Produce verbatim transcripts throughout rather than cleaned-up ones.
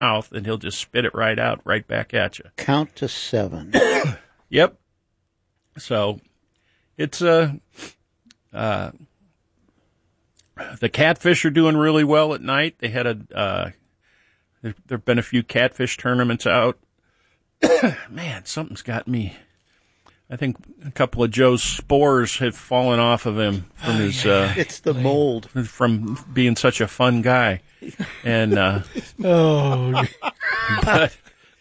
mouth, and he'll just spit it right out, right back at you. Count to seven. Yep. So it's a, uh, uh, the catfish are doing really well at night. They had a, uh, there have been a few catfish tournaments out. Man, something's got me. I think a couple of Joe's spores have fallen off of him from his, uh, it's the mold. From being such a fun guy. And, uh, oh, but,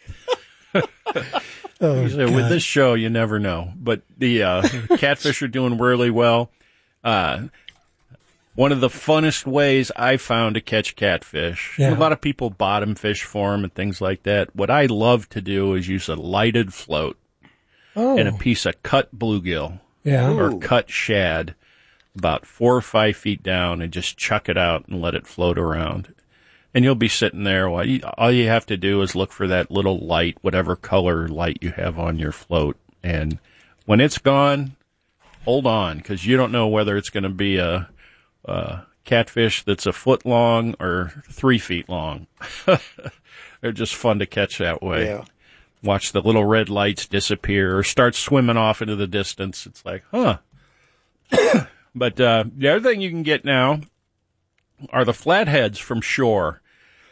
oh so with this show, you never know. But the, uh, catfish are doing really well. Uh, one of the funnest ways I found to catch catfish. Yeah. A lot of people bottom fish for them and things like that. What I love to do is use a lighted float oh. and a piece of cut bluegill yeah. or Ooh. cut shad about four or five feet down and just chuck it out and let it float around. And you'll be sitting there. While you, all you have to do is look for that little light, whatever color light you have on your float. And when it's gone, hold on, because you don't know whether it's going to be a Uh, catfish that's a foot long or three feet long. They're just fun to catch that way. Yeah. Watch the little red lights disappear or start swimming off into the distance. It's like, huh. But uh, the other thing you can get now are the flatheads from shore.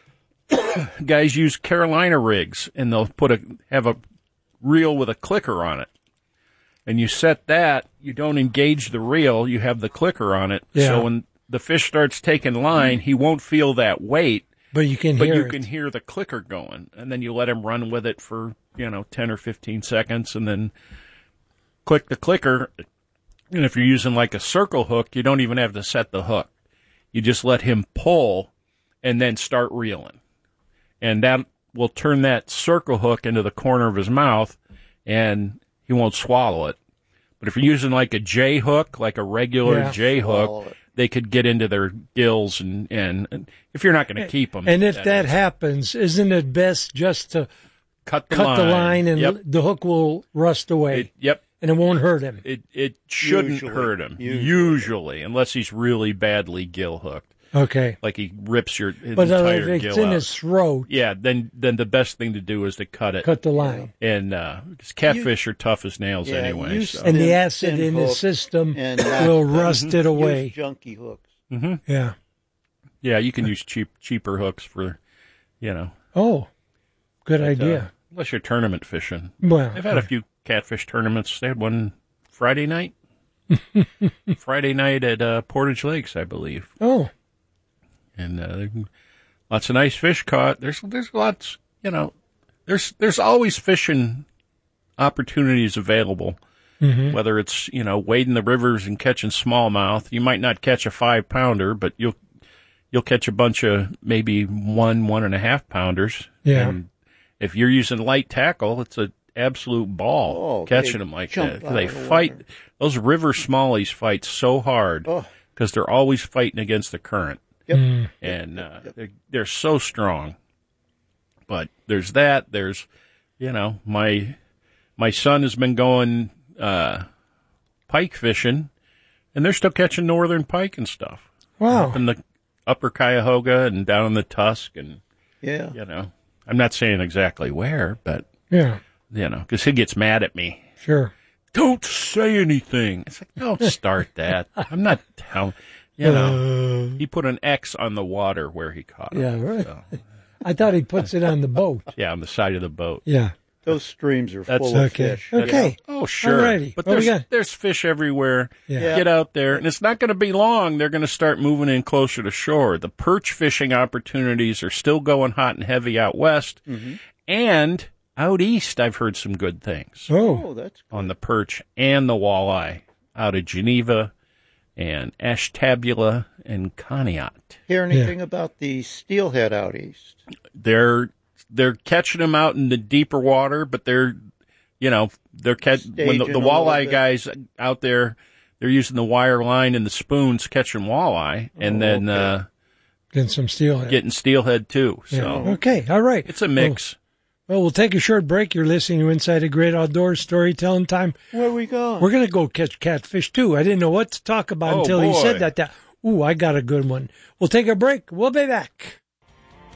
Guys use Carolina rigs, and they'll put a have a reel with a clicker on it. And you set that, you don't engage the reel, you have the clicker on it. Yeah. So when the fish starts taking line, he won't feel that weight, But you can but hear you it. can hear the clicker going. And then you let him run with it for, you know, ten or fifteen seconds, and then click the clicker. And if you're using like a circle hook, you don't even have to set the hook. You just let him pull and then start reeling. And that will turn that circle hook into the corner of his mouth, and he won't swallow it. But if you're using like a J hook, like a regular Yeah. J Swallow hook, it. they could get into their gills, and, and, and if you're not going to keep them. And if that, is. happens, isn't it best just to cut the cut line, the line and yep. the hook will rust away, It, yep. and it won't hurt him? It it shouldn't Usually. hurt him, Usually. usually, unless he's really badly gill hooked. Okay. Like he rips your his But uh, entire if gill it's in out. his throat, Yeah, then then the best thing to do is to cut it. cut the line. And uh, 'cause catfish are tough as nails Yeah, anyway. use So. And the Thin- acid thin in his hook system and not- will rust it away. Use junky hooks. hmm Yeah. Yeah, you can use cheap cheaper hooks for, you know. Oh, good uh, idea. unless you're tournament fishing. Well, I've had a few catfish tournaments. They had one Friday night. Friday night at uh, Portage Lakes, I believe. oh, And uh, there- lots of nice fish caught. There's there's lots, you know, there's there's always fishing opportunities available. mm-hmm. Whether it's, you know, wading the rivers and catching smallmouth. You might not catch a five pounder, but you'll you'll catch a bunch of maybe one one and a half pounders. Yeah. And if you're using light tackle, it's a absolute ball Oh, catching they them like jump that. out They of the fight. water. Those river smallies fight so hard Oh. because they're always fighting against the current. Yep. Mm. And uh, they're, they're so strong. But there's that. There's, you know, my my son has been going uh, pike fishing, and they're still catching northern pike and stuff. wow. Up in the upper Cuyahoga and down in the Tusk. And, Yeah. you know, I'm not saying exactly where, but, Yeah, you know, because he gets mad at me. sure. Don't say anything. It's like, don't start that. I'm not telling, you know. Uh, He put an X on the water where he caught it. yeah, right. So, I thought he puts it on the boat. yeah, on the side of the boat. Yeah. Those streams are That's full of Okay. fish. Okay. Oh, sure. Alrighty. But What we there's, got? there's fish everywhere. Yeah. Yeah. Get out there. And it's not going to be long. They're going to start moving in closer to shore. The perch fishing opportunities are still going hot and heavy out west. Mm-hmm. And out east, I've heard some good things Oh, Oh, that's good. on the perch and the walleye out of Geneva and Ashtabula and Conneaut. Hear anything about the steelhead out east? They're they're catching them out in the deeper water, but they're, you know, they're catch when the, Staging the a little walleye bit. guys out there, they're using the wire line and the spoons catching walleye, and Oh, then okay. uh, getting some steelhead. getting steelhead too. So Yeah. Okay. All right. it's a mix. Well, we'll take a short break. You're listening to Inside a Great Outdoors Storytelling Time. Where we going? We're going to go catch catfish, too. I didn't know what to talk about Oh, until he boy. said that. that. Ooh, I got a good one. We'll take a break. We'll be back.